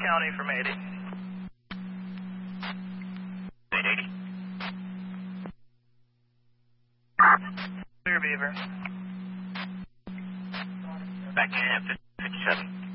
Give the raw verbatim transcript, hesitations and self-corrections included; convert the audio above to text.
County from eighty. eight eighty. Clear Beaver. Back in fifty-seven.